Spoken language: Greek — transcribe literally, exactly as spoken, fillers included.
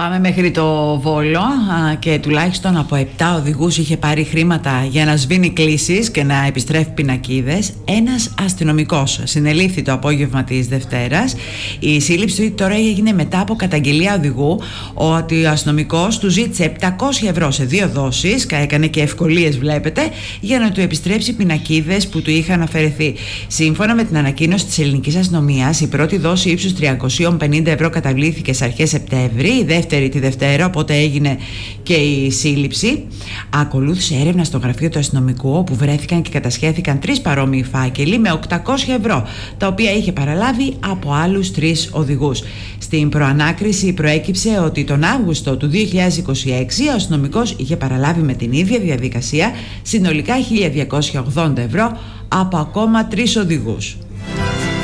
Πάμε μέχρι το Βόλο α, και τουλάχιστον από επτά οδηγούς είχε πάρει χρήματα για να σβήνει κλήσεις και να επιστρέφει πινακίδες ένας αστυνομικός. Συνελήφθη το απόγευμα της Δευτέρας. Η σύλληψη τώρα έγινε μετά από καταγγελία οδηγού ότι ο αστυνομικός του ζήτησε επτακόσια ευρώ σε δύο δόσεις, έκανε και ευκολίες βλέπετε, για να του επιστρέψει πινακίδες που του είχαν αφαιρεθεί. Σύμφωνα με την ανακοίνωση της ελληνικής αστυνομίας, η πρώτη δόση ύψους τριακόσια πενήντα ευρώ καταβλήθηκε στις αρχές Σεπτέμβρη, η δεύτερη τη Δευτέρα, οπότε έγινε και η σύλληψη. Ακολούθησε έρευνα στο γραφείο του αστυνομικού, όπου βρέθηκαν και κατασχέθηκαν τρεις παρόμοιοι φάκελοι με οκτακόσια ευρώ, τα οποία είχε παραλάβει από άλλους τρεις οδηγούς. Στην προανάκριση προέκυψε ότι τον Αύγουστο του δύο χιλιάδες είκοσι έξι ο αστυνομικός είχε παραλάβει με την ίδια διαδικασία συνολικά χίλια διακόσια ογδόντα ευρώ από ακόμα τρεις οδηγούς.